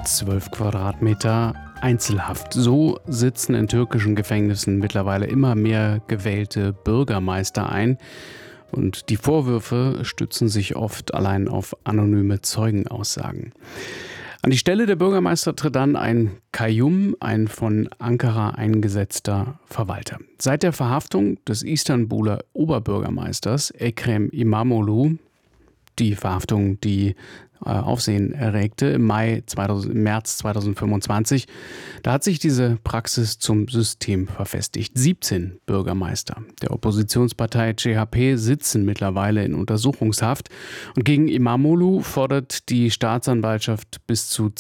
12 Quadratmeter Einzelhaft. So sitzen in türkischen Gefängnissen mittlerweile immer mehr gewählte Bürgermeister ein. Und die Vorwürfe stützen sich oft allein auf anonyme Zeugenaussagen. An die Stelle der Bürgermeister tritt dann ein Kayyum, ein von Ankara eingesetzter Verwalter. Seit der Verhaftung des Istanbuler Oberbürgermeisters Ekrem İmamoğlu, die Verhaftung, die Aufsehen erregte im März 2025. Da hat sich diese Praxis zum System verfestigt. 17 Bürgermeister der Oppositionspartei CHP sitzen mittlerweile in Untersuchungshaft. Und gegen İmamoğlu fordert die Staatsanwaltschaft bis zu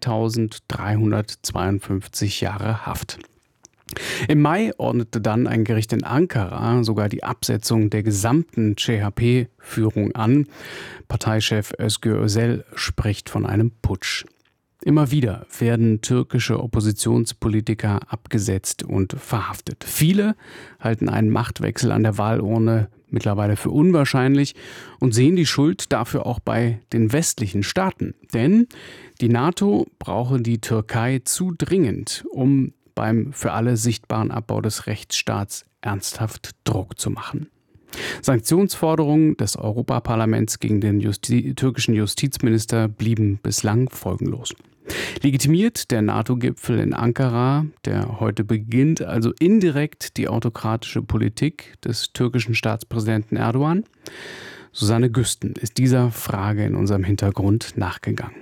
2352 Jahre Haft. Im Mai ordnete dann ein Gericht in Ankara sogar die Absetzung der gesamten CHP-Führung an. Parteichef Özgür Özel spricht von einem Putsch. Immer wieder werden türkische Oppositionspolitiker abgesetzt und verhaftet. Viele halten einen Machtwechsel an der Wahlurne mittlerweile für unwahrscheinlich und sehen die Schuld dafür auch bei den westlichen Staaten. Denn die NATO brauche die Türkei zu dringend, um beim für alle sichtbaren Abbau des Rechtsstaats ernsthaft Druck zu machen. Sanktionsforderungen des Europaparlaments gegen den türkischen Justizminister blieben bislang folgenlos. Legitimiert der NATO-Gipfel in Ankara, der heute beginnt, also indirekt die autokratische Politik des türkischen Staatspräsidenten Erdogan? Susanne Güsten ist dieser Frage in unserem Hintergrund nachgegangen.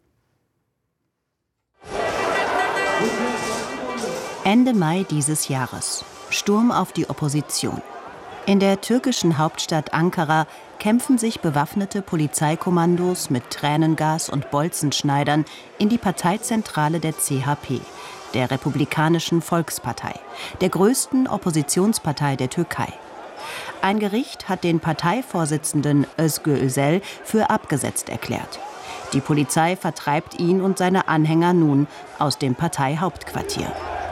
Ende Mai dieses Jahres. Sturm auf die Opposition. In der türkischen Hauptstadt Ankara kämpfen sich bewaffnete Polizeikommandos mit Tränengas und Bolzenschneidern in die Parteizentrale der CHP, der Republikanischen Volkspartei, der größten Oppositionspartei der Türkei. Ein Gericht hat den Parteivorsitzenden Özgür Özel für abgesetzt erklärt. Die Polizei vertreibt ihn und seine Anhänger nun aus dem Parteihauptquartier.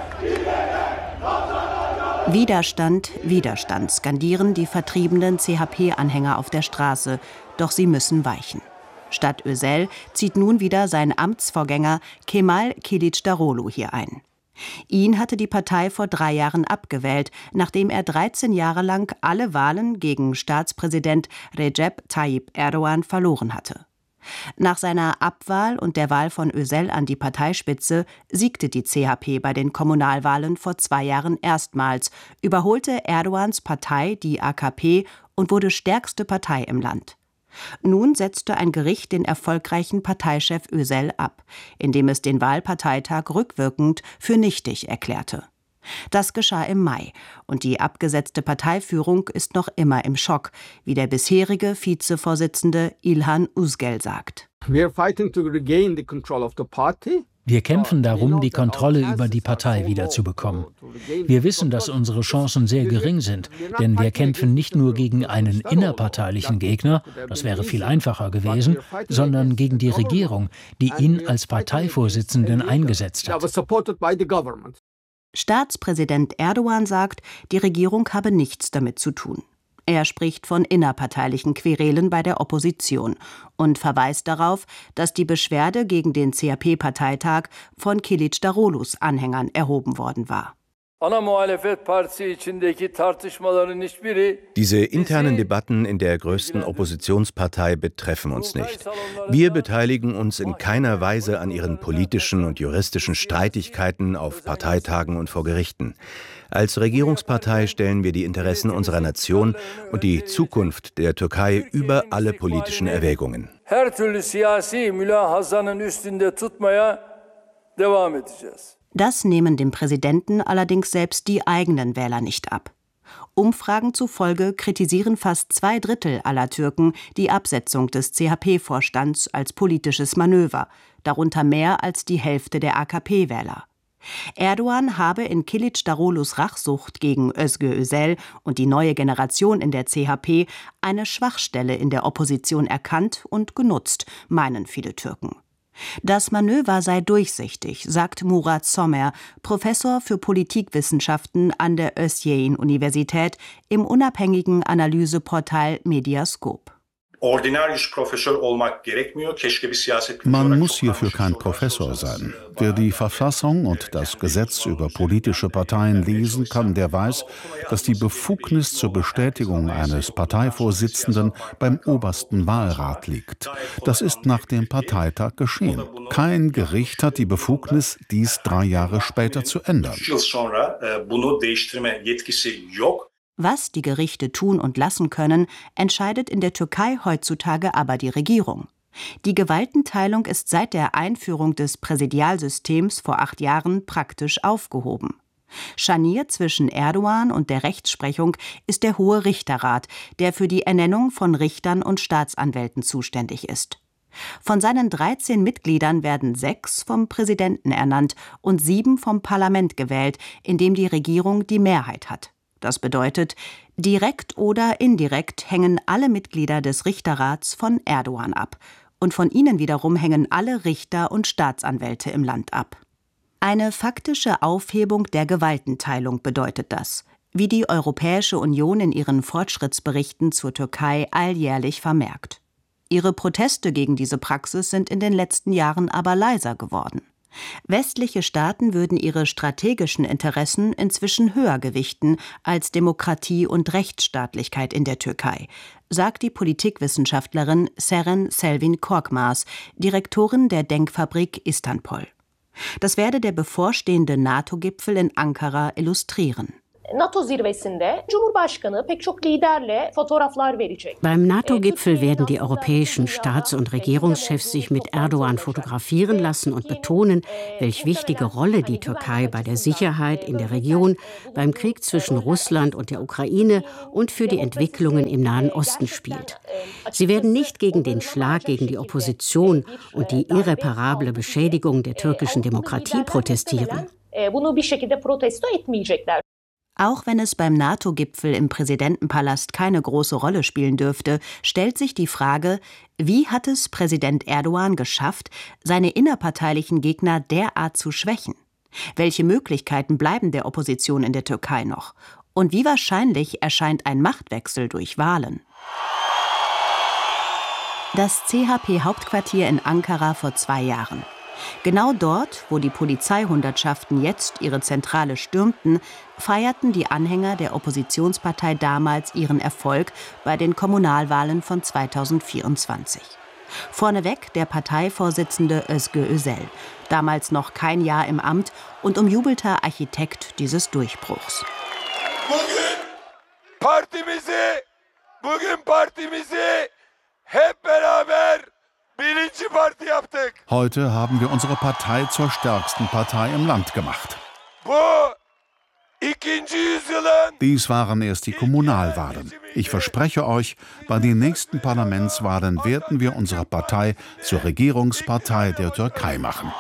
Widerstand, Widerstand, skandieren die vertriebenen CHP-Anhänger auf der Straße, doch sie müssen weichen. Statt Özel zieht nun wieder sein Amtsvorgänger Kemal Kılıçdaroğlu hier ein. Ihn hatte die Partei vor 3 Jahren abgewählt, nachdem er 13 Jahre lang alle Wahlen gegen Staatspräsident Recep Tayyip Erdogan verloren hatte. Nach seiner Abwahl und der Wahl von Özel an die Parteispitze siegte die CHP bei den Kommunalwahlen vor 2 Jahren erstmals, überholte Erdogans Partei die AKP und wurde stärkste Partei im Land. Nun setzte ein Gericht den erfolgreichen Parteichef Özel ab, indem es den Wahlparteitag rückwirkend für nichtig erklärte. Das geschah im Mai und die abgesetzte Parteiführung ist noch immer im Schock, wie der bisherige Vizevorsitzende İlhan Uzgel sagt. Wir kämpfen darum, die Kontrolle über die Partei wiederzubekommen. Wir wissen, dass unsere Chancen sehr gering sind, denn wir kämpfen nicht nur gegen einen innerparteilichen Gegner, das wäre viel einfacher gewesen, sondern gegen die Regierung, die ihn als Parteivorsitzenden eingesetzt hat. Staatspräsident Erdogan sagt, die Regierung habe nichts damit zu tun. Er spricht von innerparteilichen Querelen bei der Opposition und verweist darauf, dass die Beschwerde gegen den CHP-Parteitag von Kılıçdaroğlu's Anhängern erhoben worden war. Diese internen Debatten in der größten Oppositionspartei betreffen uns nicht. Wir beteiligen uns in keiner Weise an ihren politischen und juristischen Streitigkeiten auf Parteitagen und vor Gerichten. Als Regierungspartei stellen wir die Interessen unserer Nation und die Zukunft der Türkei über alle politischen Erwägungen. Das nehmen dem Präsidenten allerdings selbst die eigenen Wähler nicht ab. Umfragen zufolge kritisieren fast 2/3 aller Türken die Absetzung des CHP-Vorstands als politisches Manöver, darunter mehr als die Hälfte der AKP-Wähler. Erdogan habe in Kılıçdaroğlu's Rachsucht gegen Özgür Özel und die neue Generation in der CHP eine Schwachstelle in der Opposition erkannt und genutzt, meinen viele Türken. Das Manöver sei durchsichtig, sagt Murat Somer, Professor für Politikwissenschaften an der Özyeğin-Universität im unabhängigen Analyseportal Mediascope. Man muss hierfür kein Professor sein. Wer die Verfassung und das Gesetz über politische Parteien lesen kann, der weiß, dass die Befugnis zur Bestätigung eines Parteivorsitzenden beim obersten Wahlrat liegt. Das ist nach dem Parteitag geschehen. Kein Gericht hat die Befugnis, dies 3 Jahre später zu ändern. Was die Gerichte tun und lassen können, entscheidet in der Türkei heutzutage aber die Regierung. Die Gewaltenteilung ist seit der Einführung des Präsidialsystems vor 8 Jahren praktisch aufgehoben. Scharnier zwischen Erdogan und der Rechtsprechung ist der Hohe Richterrat, der für die Ernennung von Richtern und Staatsanwälten zuständig ist. Von seinen 13 Mitgliedern werden 6 vom Präsidenten ernannt und 7 vom Parlament gewählt, in dem die Regierung die Mehrheit hat. Das bedeutet, direkt oder indirekt hängen alle Mitglieder des Richterrats von Erdogan ab. Und von ihnen wiederum hängen alle Richter und Staatsanwälte im Land ab. Eine faktische Aufhebung der Gewaltenteilung bedeutet das, wie die Europäische Union in ihren Fortschrittsberichten zur Türkei alljährlich vermerkt. Ihre Proteste gegen diese Praxis sind in den letzten Jahren aber leiser geworden. Westliche Staaten würden ihre strategischen Interessen inzwischen höher gewichten als Demokratie und Rechtsstaatlichkeit in der Türkei, sagt die Politikwissenschaftlerin Seren Selvin Korkmaz, Direktorin der Denkfabrik Istanbul. Das werde der bevorstehende NATO-Gipfel in Ankara illustrieren. Beim NATO-Gipfel werden die europäischen Staats- und Regierungschefs sich mit Erdogan fotografieren lassen und betonen, welch wichtige Rolle die Türkei bei der Sicherheit in der Region, beim Krieg zwischen Russland und der Ukraine und für die Entwicklungen im Nahen Osten spielt. Sie werden nicht gegen den Schlag gegen die Opposition und die irreparable Beschädigung der türkischen Demokratie protestieren. Auch wenn es beim NATO-Gipfel im Präsidentenpalast keine große Rolle spielen dürfte, stellt sich die Frage, wie hat es Präsident Erdogan geschafft, seine innerparteilichen Gegner derart zu schwächen? Welche Möglichkeiten bleiben der Opposition in der Türkei noch? Und wie wahrscheinlich erscheint ein Machtwechsel durch Wahlen? Das CHP-Hauptquartier in Ankara vor 2 Jahren. Genau dort, wo die Polizeihundertschaften jetzt ihre Zentrale stürmten, feierten die Anhänger der Oppositionspartei damals ihren Erfolg bei den Kommunalwahlen von 2024. Vorneweg der Parteivorsitzende Özgür Özel, damals noch kein Jahr im Amt und umjubelter Architekt dieses Durchbruchs. Bugün partimizi hep beraber Heute haben wir unsere Partei zur stärksten Partei im Land gemacht. Dies waren erst die Kommunalwahlen. Ich verspreche euch, bei den nächsten Parlamentswahlen werden wir unsere Partei zur Regierungspartei der Türkei machen.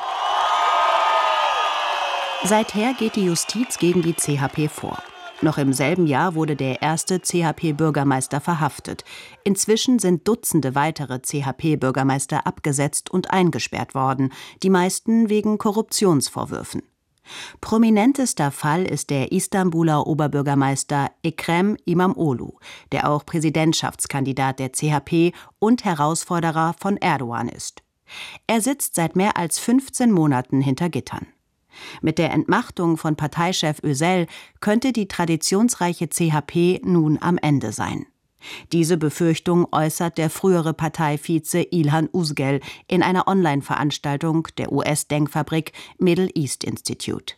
Seither geht die Justiz gegen die CHP vor. Noch im selben Jahr wurde der erste CHP-Bürgermeister verhaftet. Inzwischen sind Dutzende weitere CHP-Bürgermeister abgesetzt und eingesperrt worden, die meisten wegen Korruptionsvorwürfen. Prominentester Fall ist der Istanbuler Oberbürgermeister Ekrem İmamoğlu, der auch Präsidentschaftskandidat der CHP und Herausforderer von Erdogan ist. Er sitzt seit mehr als 15 Monaten hinter Gittern. Mit der Entmachtung von Parteichef Özel könnte die traditionsreiche CHP nun am Ende sein. Diese Befürchtung äußert der frühere Parteivize İlhan Uzgel in einer Online-Veranstaltung der US-Denkfabrik Middle East Institute.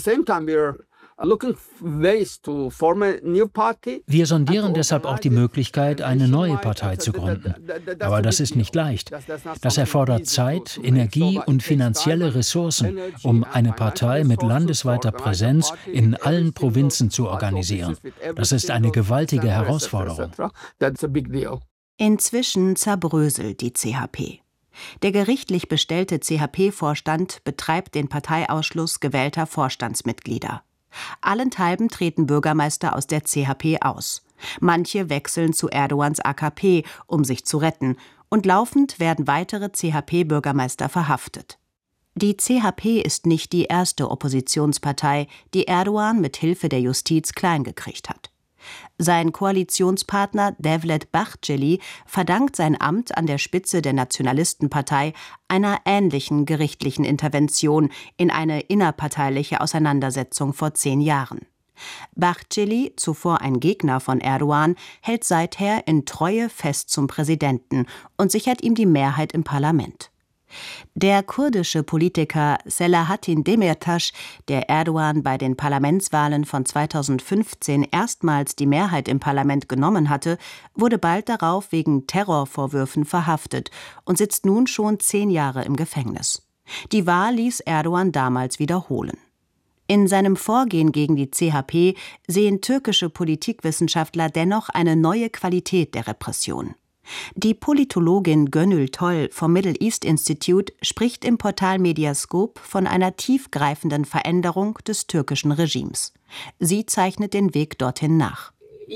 Wir sondieren deshalb auch die Möglichkeit, eine neue Partei zu gründen. Aber das ist nicht leicht. Das erfordert Zeit, Energie und finanzielle Ressourcen, um eine Partei mit landesweiter Präsenz in allen Provinzen zu organisieren. Das ist eine gewaltige Herausforderung. Inzwischen zerbröselt die CHP. Der gerichtlich bestellte CHP-Vorstand betreibt den Parteiausschluss gewählter Vorstandsmitglieder. Allenthalben treten Bürgermeister aus der CHP aus. Manche wechseln zu Erdogans AKP, um sich zu retten, und laufend werden weitere CHP-Bürgermeister verhaftet. Die CHP ist nicht die erste Oppositionspartei, die Erdogan mit Hilfe der Justiz kleingekriegt hat. Sein Koalitionspartner Devlet Bahçeli verdankt sein Amt an der Spitze der Nationalistenpartei einer ähnlichen gerichtlichen Intervention in eine innerparteiliche Auseinandersetzung vor 10 Jahren. Bahçeli, zuvor ein Gegner von Erdoğan, hält seither in Treue fest zum Präsidenten und sichert ihm die Mehrheit im Parlament. Der kurdische Politiker Selahattin Demirtas, der Erdoğan bei den Parlamentswahlen von 2015 erstmals die Mehrheit im Parlament genommen hatte, wurde bald darauf wegen Terrorvorwürfen verhaftet und sitzt nun schon 10 Jahre im Gefängnis. Die Wahl ließ Erdoğan damals wiederholen. In seinem Vorgehen gegen die CHP sehen türkische Politikwissenschaftler dennoch eine neue Qualität der Repression. Die Politologin Gönül Toll vom Middle East Institute spricht im Portal Mediascope von einer tiefgreifenden Veränderung des türkischen Regimes. Sie zeichnet den Weg dorthin nach.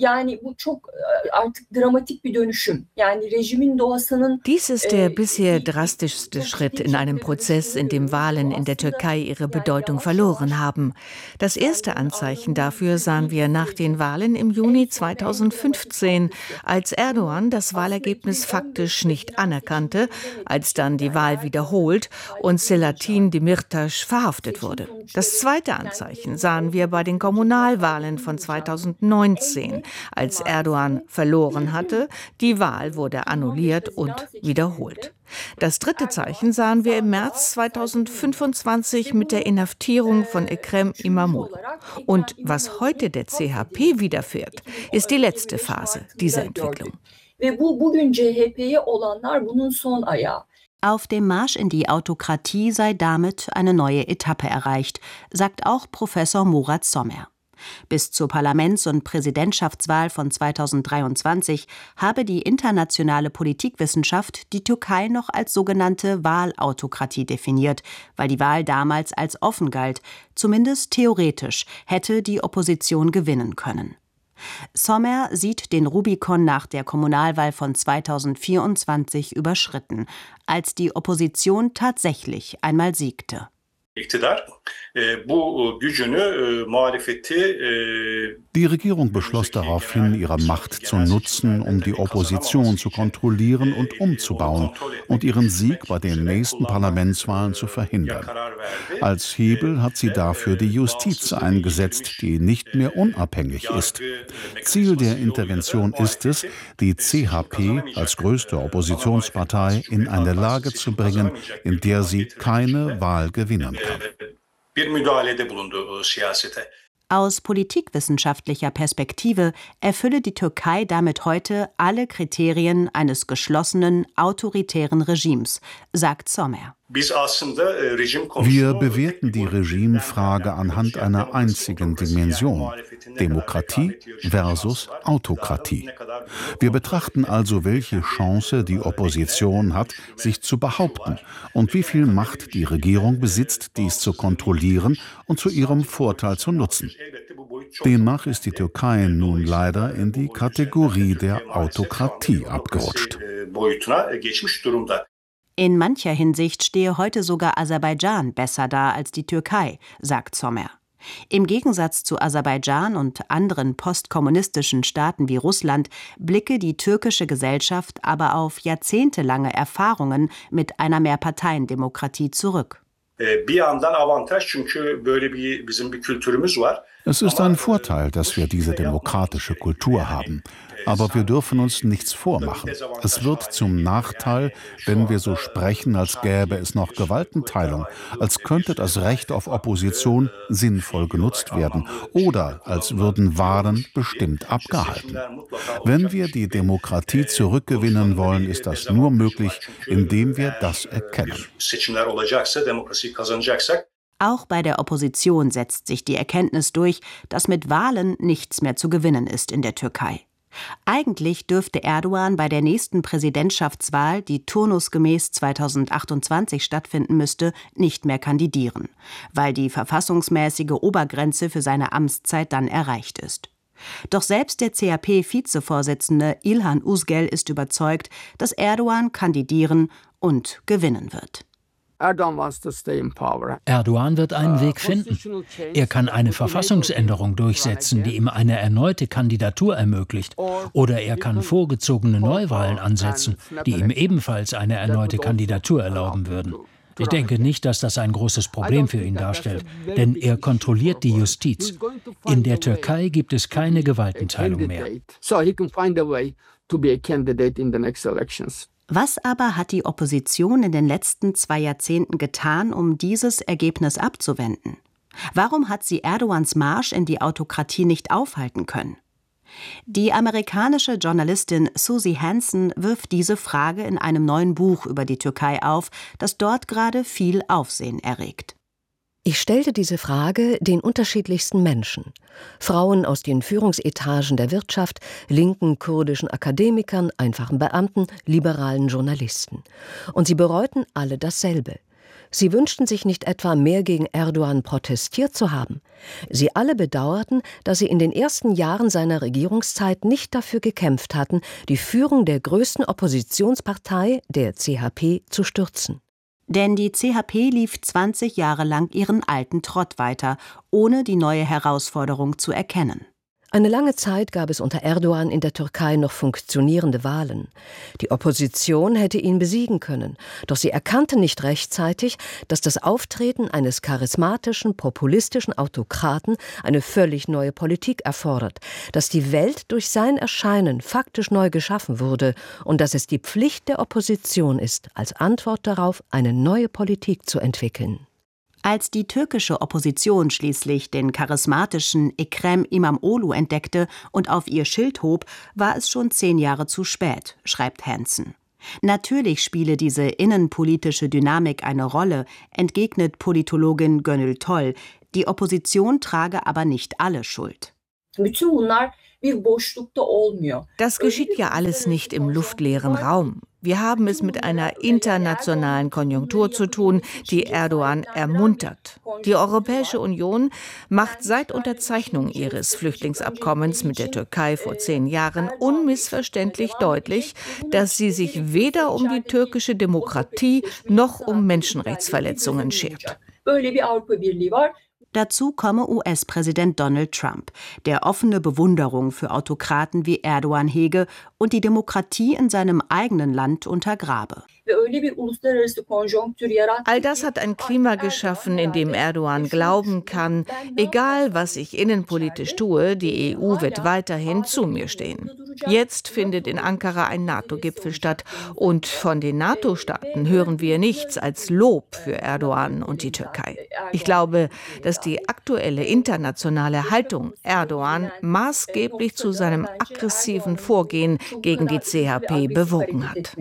Dies ist der bisher drastischste Schritt in einem Prozess, in dem Wahlen in der Türkei ihre Bedeutung verloren haben. Das erste Anzeichen dafür sahen wir nach den Wahlen im Juni 2015, als Erdoğan das Wahlergebnis faktisch nicht anerkannte, als dann die Wahl wiederholt und Selahattin Demirtas verhaftet wurde. Das zweite Anzeichen sahen wir bei den Kommunalwahlen von 2019, als Erdoğan verloren hatte. Die Wahl wurde annulliert und wiederholt. Das dritte Zeichen sahen wir im März 2025 mit der Inhaftierung von Ekrem İmamoğlu. Und was heute der CHP widerfährt, ist die letzte Phase dieser Entwicklung. Auf dem Marsch in die Autokratie sei damit eine neue Etappe erreicht, sagt auch Professor Murat Somer. Bis zur Parlaments- und Präsidentschaftswahl von 2023 habe die internationale Politikwissenschaft die Türkei noch als sogenannte Wahlautokratie definiert, weil die Wahl damals als offen galt. Zumindest theoretisch hätte die Opposition gewinnen können. Somer sieht den Rubikon nach der Kommunalwahl von 2024 überschritten, als die Opposition tatsächlich einmal siegte. Die Regierung beschloss daraufhin, ihre Macht zu nutzen, um die Opposition zu kontrollieren und umzubauen und ihren Sieg bei den nächsten Parlamentswahlen zu verhindern. Als Hebel hat sie dafür die Justiz eingesetzt, die nicht mehr unabhängig ist. Ziel der Intervention ist es, die CHP als größte Oppositionspartei in eine Lage zu bringen, in der sie keine Wahl gewinnen kann. Aus politikwissenschaftlicher Perspektive erfülle die Türkei damit heute alle Kriterien eines geschlossenen, autoritären Regimes, sagt Somer. Wir bewerten die Regimefrage anhand einer einzigen Dimension: Demokratie versus Autokratie. Wir betrachten also, welche Chance die Opposition hat, sich zu behaupten, und wie viel Macht die Regierung besitzt, dies zu kontrollieren und zu ihrem Vorteil zu nutzen. Demnach ist die Türkei nun leider in die Kategorie der Autokratie abgerutscht. In mancher Hinsicht stehe heute sogar Aserbaidschan besser da als die Türkei, sagt Somer. Im Gegensatz zu Aserbaidschan und anderen postkommunistischen Staaten wie Russland blicke die türkische Gesellschaft aber auf jahrzehntelange Erfahrungen mit einer Mehrparteiendemokratie zurück. Es ist ein Vorteil, dass wir diese demokratische Kultur haben. Aber wir dürfen uns nichts vormachen. Es wird zum Nachteil, wenn wir so sprechen, als gäbe es noch Gewaltenteilung, als könnte das Recht auf Opposition sinnvoll genutzt werden oder als würden Wahlen bestimmt abgehalten. Wenn wir die Demokratie zurückgewinnen wollen, ist das nur möglich, indem wir das erkennen. Auch bei der Opposition setzt sich die Erkenntnis durch, dass mit Wahlen nichts mehr zu gewinnen ist in der Türkei. Eigentlich dürfte Erdoğan bei der nächsten Präsidentschaftswahl, die turnusgemäß 2028 stattfinden müsste, nicht mehr kandidieren, weil die verfassungsmäßige Obergrenze für seine Amtszeit dann erreicht ist. Doch selbst der CHP-Vizevorsitzende İlhan Uzgel ist überzeugt, dass Erdoğan kandidieren und gewinnen wird. Erdogan wird einen Weg finden. Er kann eine Verfassungsänderung durchsetzen, die ihm eine erneute Kandidatur ermöglicht. Oder er kann vorgezogene Neuwahlen ansetzen, die ihm ebenfalls eine erneute Kandidatur erlauben würden. Ich denke nicht, dass das ein großes Problem für ihn darstellt, denn er kontrolliert die Justiz. In der Türkei gibt es keine Gewaltenteilung mehr. Was aber hat die Opposition in den letzten 2 Jahrzehnten getan, um dieses Ergebnis abzuwenden? Warum hat sie Erdogans Marsch in die Autokratie nicht aufhalten können? Die amerikanische Journalistin Susie Hansen wirft diese Frage in einem neuen Buch über die Türkei auf, das dort gerade viel Aufsehen erregt. Ich stellte diese Frage den unterschiedlichsten Menschen. Frauen aus den Führungsetagen der Wirtschaft, linken kurdischen Akademikern, einfachen Beamten, liberalen Journalisten. Und sie bereuten alle dasselbe. Sie wünschten sich nicht etwa, mehr gegen Erdogan protestiert zu haben. Sie alle bedauerten, dass sie in den ersten Jahren seiner Regierungszeit nicht dafür gekämpft hatten, die Führung der größten Oppositionspartei, der CHP, zu stürzen. Denn die CHP lief 20 Jahre lang ihren alten Trott weiter, ohne die neue Herausforderung zu erkennen. Eine lange Zeit gab es unter Erdogan in der Türkei noch funktionierende Wahlen. Die Opposition hätte ihn besiegen können, doch sie erkannte nicht rechtzeitig, dass das Auftreten eines charismatischen, populistischen Autokraten eine völlig neue Politik erfordert, dass die Welt durch sein Erscheinen faktisch neu geschaffen wurde und dass es die Pflicht der Opposition ist, als Antwort darauf eine neue Politik zu entwickeln. Als die türkische Opposition schließlich den charismatischen Ekrem İmamoğlu entdeckte und auf ihr Schild hob, war es schon 10 Jahre zu spät, schreibt Hansen. Natürlich spiele diese innenpolitische Dynamik eine Rolle, entgegnet Politologin Gönül Toll. Die Opposition trage aber nicht alle Schuld. Das geschieht ja alles nicht im luftleeren Raum. Wir haben es mit einer internationalen Konjunktur zu tun, die Erdogan ermuntert. Die Europäische Union macht seit Unterzeichnung ihres Flüchtlingsabkommens mit der Türkei vor 10 Jahren unmissverständlich deutlich, dass sie sich weder um die türkische Demokratie noch um Menschenrechtsverletzungen schert. Dazu komme US-Präsident Donald Trump, der offene Bewunderung für Autokraten wie Erdogan hege und die Demokratie in seinem eigenen Land untergrabe. All das hat ein Klima geschaffen, in dem Erdogan glauben kann, egal was ich innenpolitisch tue, die EU wird weiterhin zu mir stehen. Jetzt findet in Ankara ein NATO-Gipfel statt und von den NATO-Staaten hören wir nichts als Lob für Erdogan und die Türkei. Ich glaube, dass die aktuelle internationale Haltung Erdogan maßgeblich zu seinem aggressiven Vorgehen gegen die CHP bewogen hat.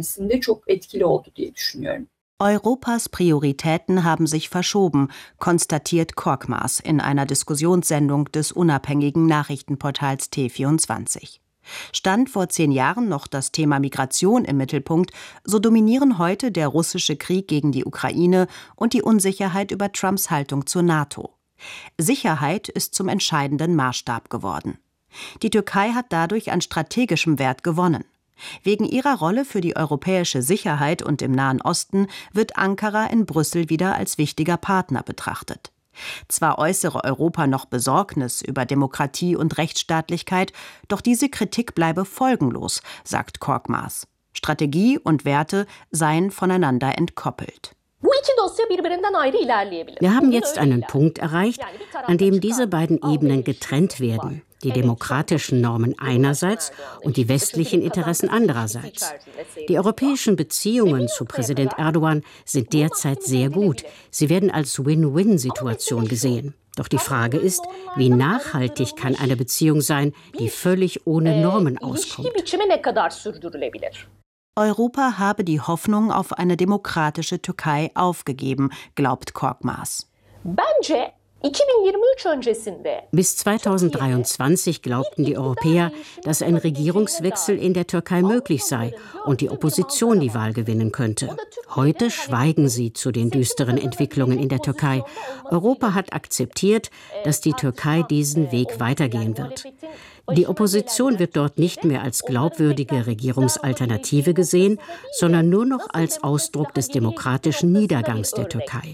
Europas Prioritäten haben sich verschoben, konstatiert Korkmaz in einer Diskussionssendung des unabhängigen Nachrichtenportals T24. Stand vor 10 Jahren noch das Thema Migration im Mittelpunkt, so dominieren heute der russische Krieg gegen die Ukraine und die Unsicherheit über Trumps Haltung zur NATO. Sicherheit ist zum entscheidenden Maßstab geworden. Die Türkei hat dadurch an strategischem Wert gewonnen. Wegen ihrer Rolle für die europäische Sicherheit und im Nahen Osten wird Ankara in Brüssel wieder als wichtiger Partner betrachtet. Zwar äußere Europa noch Besorgnis über Demokratie und Rechtsstaatlichkeit, doch diese Kritik bleibe folgenlos, sagt Korkmaz. Strategie und Werte seien voneinander entkoppelt. Wir haben jetzt einen Punkt erreicht, an dem diese beiden Ebenen getrennt werden. Die demokratischen Normen einerseits und die westlichen Interessen andererseits. Die europäischen Beziehungen zu Präsident Erdogan sind derzeit sehr gut. Sie werden als Win-Win-Situation gesehen. Doch die Frage ist, wie nachhaltig kann eine Beziehung sein, die völlig ohne Normen auskommt? Europa habe die Hoffnung auf eine demokratische Türkei aufgegeben, glaubt Korkmaz. Bis 2023 glaubten die Europäer, dass ein Regierungswechsel in der Türkei möglich sei und die Opposition die Wahl gewinnen könnte. Heute schweigen sie zu den düsteren Entwicklungen in der Türkei. Europa hat akzeptiert, dass die Türkei diesen Weg weitergehen wird. Die Opposition wird dort nicht mehr als glaubwürdige Regierungsalternative gesehen, sondern nur noch als Ausdruck des demokratischen Niedergangs der Türkei.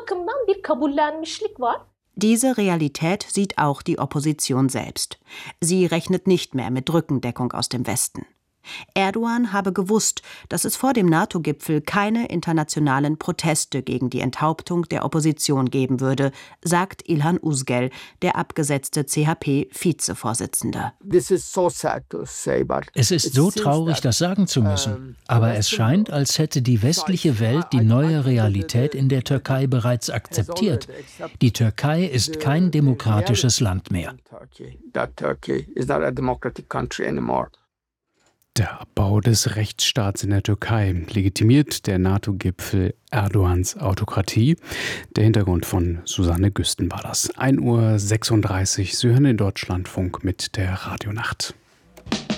Diese Realität sieht auch die Opposition selbst. Sie rechnet nicht mehr mit Rückendeckung aus dem Westen. Erdogan habe gewusst, dass es vor dem NATO-Gipfel keine internationalen Proteste gegen die Enthauptung der Opposition geben würde, sagt İlhan Uzgel, der abgesetzte CHP-Vizevorsitzender. Es ist so traurig, das sagen zu müssen. Aber es scheint, als hätte die westliche Welt die neue Realität in der Türkei bereits akzeptiert. Die Türkei ist kein demokratisches Land mehr. Der Abbau des Rechtsstaats in der Türkei legitimiert der NATO-Gipfel Erdogans Autokratie. Der Hintergrund von Susanne Güsten war das. 1:36 Uhr, Sie hören den Deutschlandfunk mit der Radionacht.